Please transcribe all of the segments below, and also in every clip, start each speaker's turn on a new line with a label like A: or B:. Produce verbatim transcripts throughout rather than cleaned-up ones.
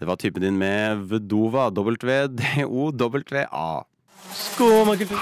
A: Det var typen din med Vdova, W-D-O-W-A. Skomakultur.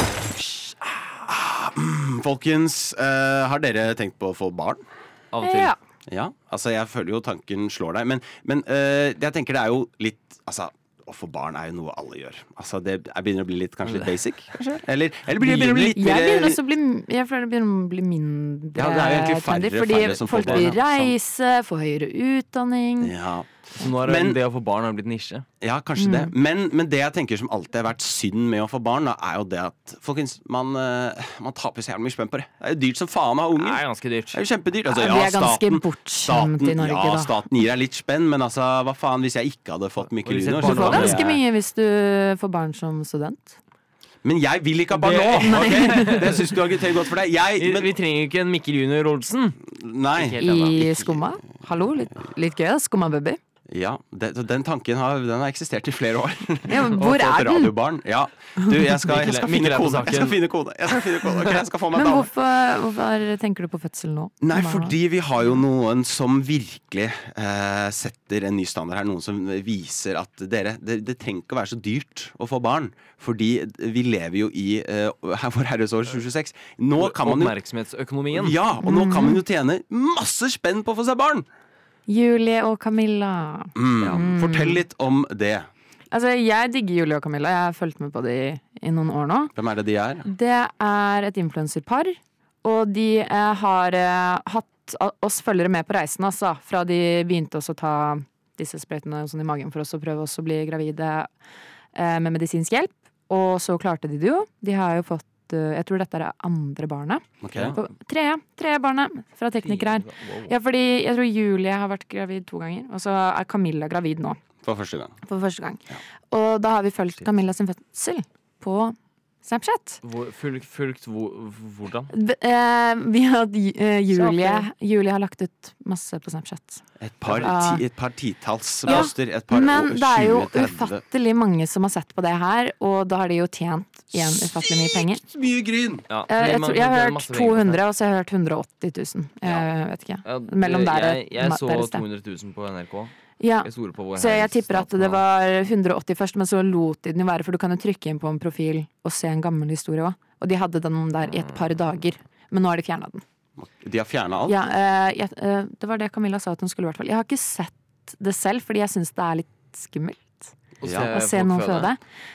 A: Folkens, uh, har dere tenkt på å få barn?
B: Av og til.
C: Ja.
A: Ja, altså jeg føler jo tanken slår deg. Men, men uh, jeg tenker det er jo litt Altså, å få barn er jo noe alle gjør. Altså, det er begynner å bli litt, kanskje litt basic, kanskje? Eller, eller begynner det å bli litt
C: Jeg begynner også å bli, jeg føler det begynner å bli mindre
A: Ja, det er jo egentlig færre-
C: trendy, fordi
A: færre som får
C: folk
A: barn,
C: vil
A: ja.
C: reise, få høyere utdanning.
A: Ja,
B: Så nå er det,
A: Men-
B: det å få barn har blitt nisje.
A: ja kanskje det. Men, men det jeg tenker som alltid har vært synd med å få barn, da, er jo det at folkens, man, uh, man taper så jævlig mye spenn på det. Det er jo dyrt som faen å ha
B: Det
A: unger.
B: er ganske dyrt.
A: Det er jo kjempedyrt. Altså,
C: Ja,
A: ja,
C: vi er ganske
A: staten,
C: bortskjemt
A: staten,
C: i Norge,
A: ja,
C: da.
A: staten gir deg litt spenn, men altså, hva faen hvis jeg ikke hadde fått Mikkel
B: Og hvis et
A: Junior?
B: barn
C: Du får
B: hadde-
C: ganske mye hvis du får barn som student.
A: Men jeg vil ikke ha barn
B: Det-
A: nå! ok? Det syns du argumenterer godt for deg. Jeg,
B: Vi,
A: men,
B: vi trenger jo ikke en Mikkel Junior Olsen.
A: nei.
B: Ikke helt ennå.
C: I Skumma. Hallo, litt, litt gøy da, Skumma baby.
A: Ja, det, den tanken har, den har eksistert i flere år.
C: Ja, men
A: Og
C: hvor
A: fått
C: er den?
A: radiobarn. Ja. Du, jeg skal, jeg skal
B: Mikkel
A: finne
B: er på
A: kode.
B: saken.
A: Jeg skal finne kode. Jeg skal finne kode. Ok, jeg skal få meg
C: Men
A: dame.
C: hvorfor, hvorfor tenker du på fødsel nå?
A: Nei,
C: Hva-
A: fordi vi har jo noen som virkelig eh, setter en ny standard her. Noen som viser at dere, det, det trenger ikke å være så dyrt å få barn. Fordi vi lever jo i eh, Vår Herres år tjue tjueseks. Nå kan man jo
B: Oppmerksomhetsøkonomien.
A: Ja, og nå kan man jo tjene masse spenn på å få seg barn.
C: Julie og Camilla.
A: Mm. Fortell litt om det.
C: Altså, jeg digger Julie og Camilla. Jeg har fulgt med på de i noen år nå.
A: Hvem er det de er?
C: Det er et influencerpar, og de eh, har eh, hatt a- oss følgere med på reisen, altså. Fra de begynte også å ta disse sprøytene sånn i magen for oss å prøve oss å bli gravide eh, med medisinsk hjelp. Og så klarte de det jo. De har jo fått eh, jeg tror dette er det andre barnet.
A: Ok.
C: På- Tredje, tredje barnet fra teknikere her. Ja, fordi jeg tror Julie har vært gravid to ganger, og så er Camilla gravid nå.
A: For første gang.
C: For første gang. Og da har vi fulgt Camilla sin fødsel på Snapchat.
B: Hvor, fulgt, fulgt hvor, hvordan?
C: B eh, vi har, eh, Julie, Julie har lagt ut masse på Snapchat.
A: Et par,
C: Ja.
A: ti, et par titalls
C: Ja,
A: poster. Et par
C: Men
A: og
C: det er jo
A: tjue, tretti.
C: ufattelig mange som har sett på det her, og da har de jo tjent igjen ufattelig mye penger.
A: Sykt mye gryn!
B: Ja,
C: Eh, Jeg,
B: man-
C: tror, jeg har
B: det er
C: hørt
B: masse penger på
C: to hundre, og så har jeg hørt hundre og åtti tusen. Jeg vet ikke.
B: Ja,
C: Mellom der og-
B: jeg, jeg så
C: der et sted.
B: to hundre tusen på N R K.
C: Ja.
B: Jeg stoler på vår
C: Så jeg
B: Herres
C: tipper at
B: stat-
C: det var hundre og åtti først, men så lot de den jo være, for du kan jo trykke inn på en profil og se en gammel historie òg. Og de hadde den der i et par dager, men nå har de fjerna den.
A: De har fjerna alt.
C: Ja, eh, jeg, eh, det var det Camilla sa at hun skulle, i hvert fall. Jeg har ikke sett det selv, fordi jeg syns det er litt skummelt
B: Og
A: Ja.
C: å se
B: folk
C: noen
B: føde.
C: føde.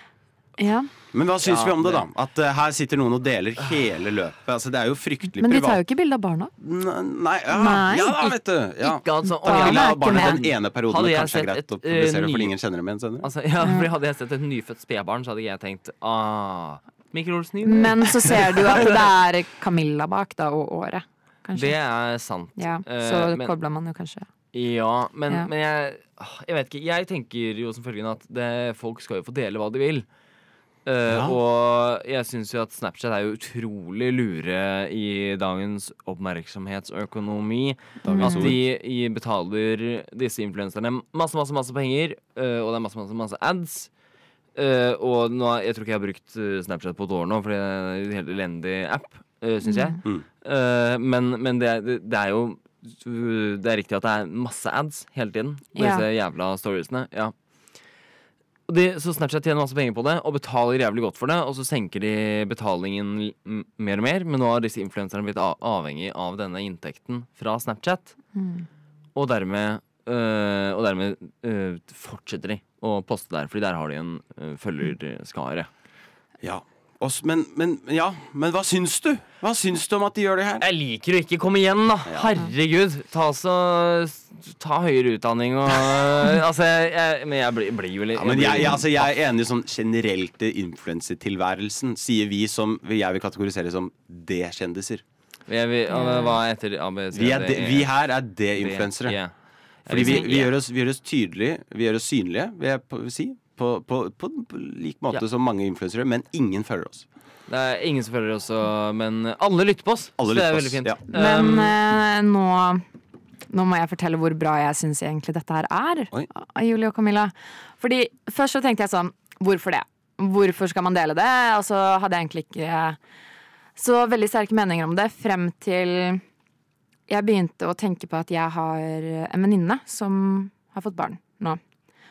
C: Ja.
A: Men hva syns
B: Ja,
A: vi om det,
B: det-
A: da? At eh, her sitter noen og deler hele løpet. Altså, det er jo fryktelig
C: Men de tar
A: privat.
C: jo ikke bilde av barna.
A: N- Nei, ja,
C: Nei.
A: ja da, vet du. Ja.
B: Ikke altså,
C: Barna
A: Camilla
C: er
A: har
C: ikke
A: barnet
C: med.
A: den ene perioden
B: Hadde
A: det
B: jeg
A: kanskje er
B: sett
A: greit
B: et,
A: å publisere,
B: eh,
A: fordi
B: ny-
A: ingen kjenner dem igjen senere.
B: Altså, ja, fordi hadde jeg sett et nyfødt spedbarn, så hadde jeg tenkt ah, Mikkel Olsen Junior.
C: Men så ser du at det er Camilla bak, da, og året. Kanskje.
B: Det er sant.
C: Ja,
B: Eh,
C: så
B: men-
C: kobler man jo kanskje.
B: Ja, men,
C: Ja.
B: men jeg ah, Jeg vet ikke. Jeg tenker jo som følgende at det, folk skal jo få dele hva de vil. Eh,
A: Ja.
B: Og jeg syns jo at Snapchat er jo utrolig lure i dagens oppmerksomhetsøkonomi.
A: Dagens
B: At
A: ord.
B: de i betaler disse influenserne masse, masse, masse penger, eh, og det er masse, masse, masse ads. Eh, og nå, jeg tror ikke jeg har brukt eh, Snapchat på et år nå, for det er en helt elendig app, uh, syns jeg.
A: Mm.
B: Eh, men men det, er- det, det er jo Det er riktig at det er masse ads hele tiden. På
C: Ja.
B: disse jævla storiesene. Ja. Og de, så Snapchat tjener masse penger på det og betaler jævlig godt for det. Og så senker de betalingen m- mer og mer. Men nå har disse influenserne blitt a- avhengig av denne inntekten fra Snapchat.
C: Mm.
B: Og dermed, øh, og dermed øh, fortsetter de å poste der, Fordi der har de en øh, følgerskare.
A: Ja. Oss, men, men, ja. Men hva syns du? Hva syns du om at de gjør det her?
B: Jeg liker å ikke komme igjen, da. Herregud. Ta, så, ta høyere utdanning og Altså, jeg, men jeg blir, blir jo litt
A: Ja, men jeg, jeg, altså, jeg er enig sånn generelt i influensertilværelsen, sier vi som jeg vil kategorisere som D-kjendiser.
B: jeg, vil- Hva heter A, B, C,
A: Vi, er
B: D,
A: de,
B: E,
A: vi her er
B: D,
A: D-influensere.
B: E.
A: Fordi vi,
B: Jeg vil si
A: vi,
B: E.
A: gjør oss, vi gjør oss tydelige, vi gjør oss synlige, vil jeg på, si. På, på, på, på lik måte
B: Ja.
A: som mange influensere, men ingen følger oss.
B: Det er ingen som følger oss, og- men alle lytter på oss.
A: Alle
B: så det er
A: lytter på
B: veldig
A: oss,
B: fint.
A: ja.
C: Men
B: Um,
C: eh, nå Nå må jeg fortelle hvor bra jeg syns egentlig dette her er
A: Oi.
C: av Julie og Camilla. Fordi først så tenkte jeg sånn, hvorfor det? Hvorfor skal man dele det? Og så hadde jeg egentlig ikke så veldig sterke meninger om det frem til jeg begynte å tenke på at jeg har en venninne som har fått barn nå.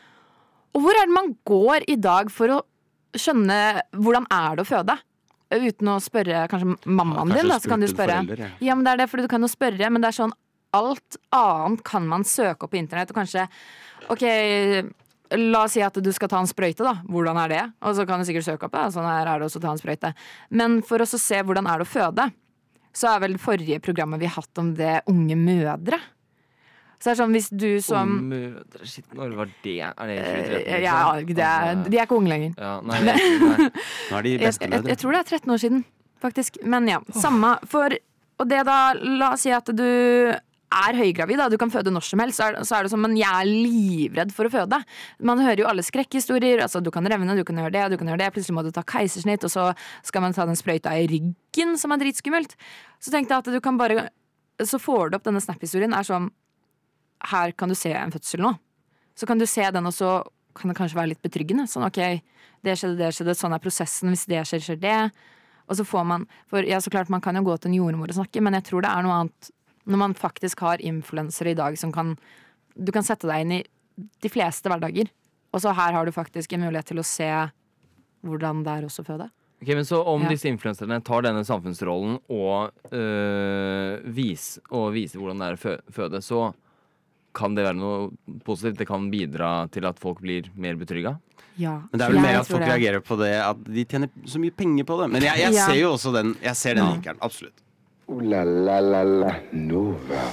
C: Og hvor er det man går i dag for å skjønne hvordan er det å føde? Uten å spørre kanskje mammaen
A: Ja,
C: din, da, så kan du
A: spurt en
C: spørre.
A: forelder, ja.
C: Ja, men det er det, fordi du kan jo spørre, men det er sånn alt annet kan man søke opp på internett, og kanskje ok, la oss si at du skal ta en sprøyte, da. Hvordan er det? Og så kan du sikkert søke opp det. Sånn her er det også å ta en sprøyte. Men for oss å se hvordan er det å føde, så er vel forrige programmet vi har hatt om det unge mødre. Så det er sånn hvis du som
B: Unge mødre, shit, når var det? Er det tjue tretten?
C: Eh, Ja, det er, de er ikke unge lenger.
B: Ja, nei, nei, nei.
A: Nå er de
C: Jeg, jeg,
A: bestemødre.
C: jeg tror det er tretten år siden, faktisk. Men ja, samme. For, og det da, la oss si at du er høygravid, da. Du kan føde når som helst, så er, så er det sånn, men jeg er livredd for å føde. Man hører jo alle skrekkhistorier, altså du kan revne, du kan gjøre det, du kan gjøre det, plutselig må du ta keisersnitt, og så skal man ta den sprøyta i ryggen, som er dritskummelt. Så tenkte jeg at du kan bare, så får du opp denne snap-historien, er sånn, her kan du se en fødsel nå. Så kan du se den, og så kan det kanskje være litt betryggende. Sånn, ok, det skjedde, det skjedde, sånn er prosessen, hvis det skjer, skjer det. Og så får man, for ja, så klart man kan jo gå til en jordmor og snakke, men jeg tror det er noe annet når man faktisk har influensere i dag som kan, du kan sette deg inn i de fleste hverdager. Og så her har du faktisk en mulighet til å se hvordan det er også å føde.
B: Ok, men så om
C: Ja.
B: disse influenserne tar denne samfunnsrollen og øh, vis, og viser hvordan det er å fø- føde, så kan det være noe positivt. Det kan bidra til at folk blir mer betrygga.
C: Ja.
A: Men det er vel
C: Jeg
A: mer at
C: tror
A: folk
C: det.
A: reagerer på det at de tjener så mye penger på det. Men jeg, jeg
C: Ja.
A: ser jo også den, jeg ser den vinkelen, absolutt.
D: Ooh la la la la Nova.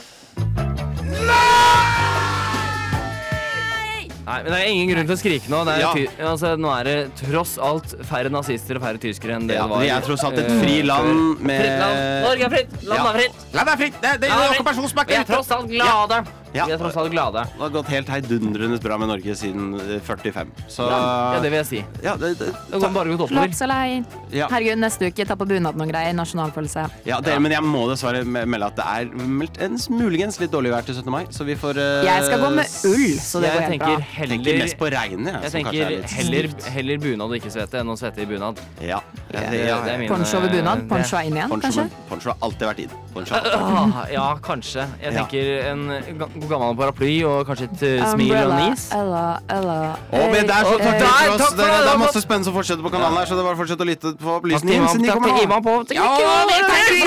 B: Nei, men det er ingen grunn til å skrike nå. Det er
A: Ja.
B: ty altså, nå er det tross alt færre nazister og færre tyskere enn det
A: Ja,
B: det var.
A: vi er tross alt et
B: øh,
A: fri land
B: før.
A: med
B: Fritt land. Norge er fritt! Landet
A: Ja.
B: er fritt!
A: Landet er fritt! Det, det, det
B: Landet
A: er
B: er fritt.
A: okkupasjonsmakt
B: Vi er
A: ute.
B: tross alt glade.
A: Ja.
B: Vi er tross alt glade.
A: Det har gått helt heidundrende bra med Norge siden eh, førtifem. Så
B: Ja, det vil jeg si.
A: ja, det, det,
B: Det har bare gått oppover.
C: Flott, så lei.
A: ja.
C: Herregud, neste uke ta på bunaden og greier, nasjonalfølelse.
A: Ja, dere, men jeg må dessverre me- melde at det er meldt en muligens litt dårlig vær til syttende mai, så vi får eh,
C: Jeg skal gå med ull, så det
B: Jeg
C: går helt
B: tenker
C: bra.
A: tenker
B: heller
A: mest på regnet. Ja,
B: Jeg
A: som kanskje
B: tenker
A: er litt
B: heller,
A: stivt.
B: heller bunad og ikke svette enn å svette i bunad.
A: Ja. Ja,
B: Det-
A: det, ja,
B: det er
A: ja.
B: min-
C: Poncho over bunad,
B: det-
C: poncho er inn igjen,
A: Poncho,
C: kanskje?
A: men Poncho har alltid vært inn. Poncho har alltid vært inn.
B: Ah, ja, kanskje. Jeg
A: Ja.
B: tenker en ga- god gammel paraply og kanskje et uh, smil og en is.
C: Ella, Ella.
A: Å, men der så
C: Eh,
A: takk
C: eh,
A: til
B: Der,
A: oss.
B: takk for
A: Dere,
B: det,
A: det er
B: takk
A: masse spennende som fortsetter på kanalen her, så det er bare å fortsette å lytte på
B: Takk til
A: opplysningen.
B: Iman,
A: siden de
B: takk
A: kommer
B: til
A: nå.
B: Iman på
A: Ja, det er